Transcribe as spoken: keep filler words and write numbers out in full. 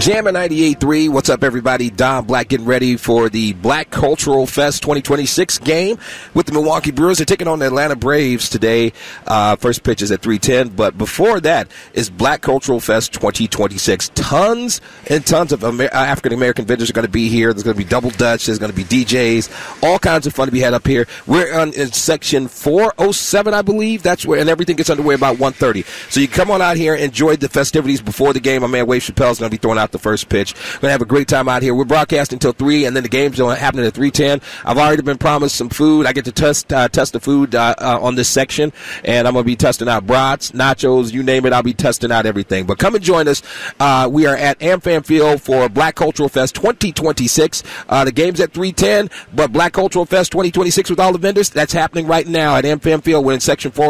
Jammin' ninety-eight point three. What's up, everybody? Don Black getting ready for the Black Cultural Fest twenty twenty-six game with the Milwaukee Brewers. They're taking on the Atlanta Braves today. Uh, first pitch is at three ten. But before that is Black Cultural Fest twenty twenty-six. Tons and tons of Amer- uh, African-American vendors are going to be here. There's going to be Double Dutch. There's going to be D Js. All kinds of fun to be had up here. We're on in section four oh seven, I believe. That's where, and everything gets underway about one thirty. So you come on out here, enjoy the festivities before the game. My man Wade Chappelle's going to be throwing out the first pitch. We're going to have a great time out here. We're broadcasting until three, and then the game's happening at three ten. I've already been promised some food. I get to test uh, test the food uh, uh, on this section, and I'm going to be testing out brats, nachos, you name it. I'll be testing out everything. But come and join us. Uh, we are at AmFam Field for Black Cultural Fest twenty twenty-six. Uh, the game's at three ten, but Black Cultural Fest twenty twenty-six with all the vendors, that's happening right now at AmFam Field. We're in section four.